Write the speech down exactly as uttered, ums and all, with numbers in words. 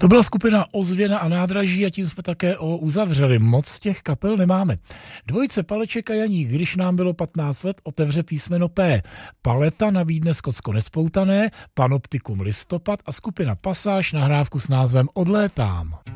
To byla skupina Ozvěna a nádraží a tím jsme také o uzavřeli. Moc těch kapel nemáme. Dvojice Paleček a Janík, když nám bylo patnáct let, otevře písmeno P. Paleta nabídne Skotsko nespoutané, Panoptikum Listopad a skupina Pasáž nahrávku s názvem Odlétám.